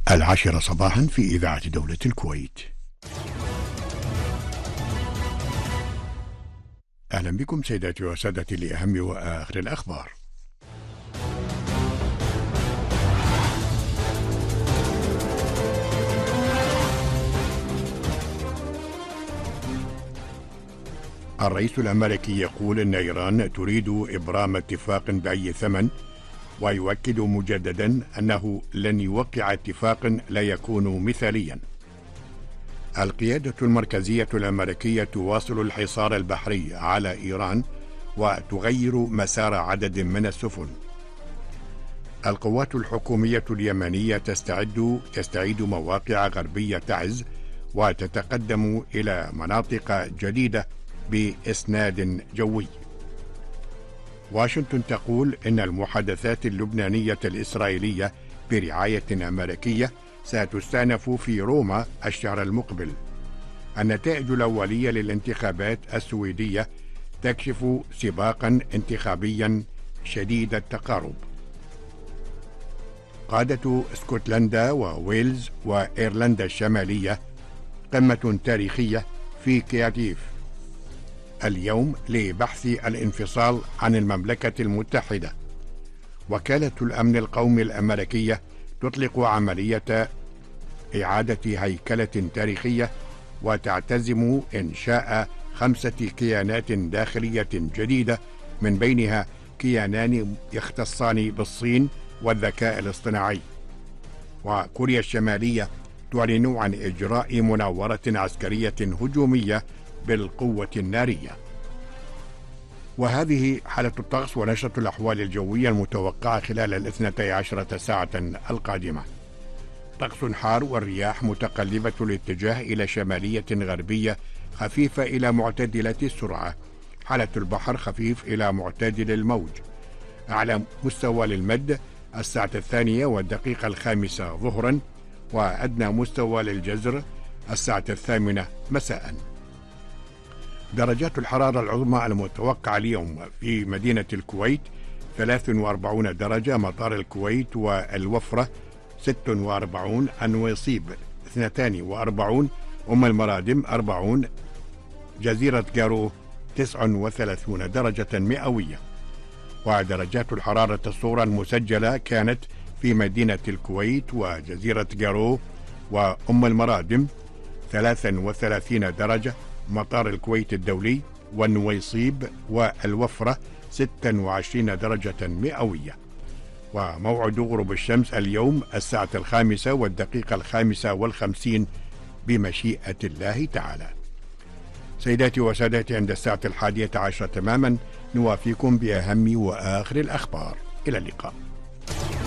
10 صباحا في إذاعة دولة الكويت. أهلا بكم سيداتي وسادتي لأهم وآخر الأخبار. الرئيس الأمريكي يقول إن إيران تريد إبرام اتفاق بأي ثمن، ويؤكد مجددا أنه لن يوقع اتفاق لا يكون مثاليا. القيادة المركزية الأمريكية تواصل الحصار البحري على إيران وتغير مسار عدد من السفن. القوات الحكومية اليمنية تستعيد مواقع غربية تعز وتتقدم إلى مناطق جديدة بإسناد جوي. واشنطن تقول إن المحادثات اللبنانية الإسرائيلية برعاية أمريكية ستستأنف في روما الشهر المقبل. النتائج الأولية للانتخابات السويدية تكشف سباقا انتخابيا شديد التقارب. قادة اسكتلندا وويلز وإيرلندا الشمالية قمة تاريخية في كياتيف اليوم لبحث الانفصال عن المملكة المتحدة. وكالة الأمن القومي الأمريكية تطلق عملية إعادة هيكلة تاريخية وتعتزم إنشاء 5 كيانات داخلية جديدة، من بينها كيانان يختصان بالصين والذكاء الاصطناعي. وكوريا الشمالية تعلن عن إجراء مناورة عسكرية هجومية بالقوة النارية. وهذه حالة الطقس ونشرة الأحوال الجوية المتوقعة خلال 12 ساعة القادمة. طقس حار والرياح متقلبة الاتجاه إلى شمالية غربية خفيفة إلى معتدلة السرعة. حالة البحر خفيف إلى معتدل الموج. أعلى مستوى للمد 2:05 ظهرا، وأدنى مستوى للجزر 8:08 مساء. درجات الحرارة العظمى المتوقعة اليوم في مدينة الكويت 43 درجة، مطار الكويت والوفرة 46، النويصيب 42، أم المرادم 40، جزيرة جارو 39 درجة مئوية. ودرجات الحرارة الصغرى المسجلة كانت في مدينة الكويت وجزيرة جارو وأم المرادم 33 درجة، مطار الكويت الدولي والنويصيب والوفرة 26 درجة مئوية. وموعد غروب الشمس اليوم 5:55 بمشيئة الله تعالى. سيداتي وسادتي، عند 11:10 تماما نوافيكم بأهم وآخر الأخبار. إلى اللقاء.